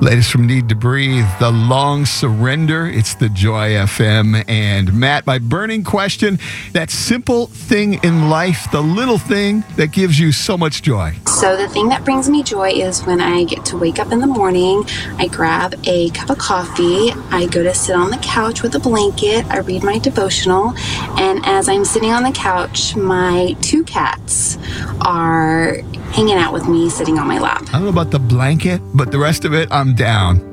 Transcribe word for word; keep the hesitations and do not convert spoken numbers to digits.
Latest from Need to Breathe, The Long Surrender. It's the Joy F M. And Matt, my burning question, that simple thing in life, the little thing that gives you so much joy. So the thing that brings me joy is when I get to wake up in the morning, I grab a cup of coffee, I go to sit on the couch with a blanket, I read my devotional, and as I'm sitting on the couch, my two cats are hanging out with me, sitting on my lap. I don't know about the blanket, but the rest of it, I'm down.